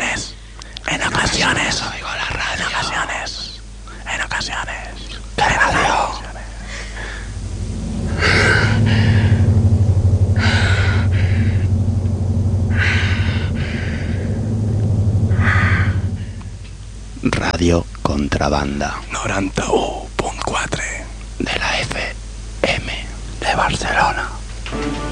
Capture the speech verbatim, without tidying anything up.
ocasiones, en ocasiones, oigo la radio. En ocasiones, en ocasiones. ¿Qué radio? Radio Contrabanda noranta-u punt quatre de la F M de Barcelona.